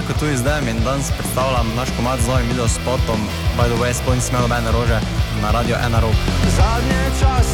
Darko tu izdajem in danes predstavljam naš komad z novim videospotom. By the way, sploh nisem imel nobene rože na Radio Ena Rock. Zadnje čase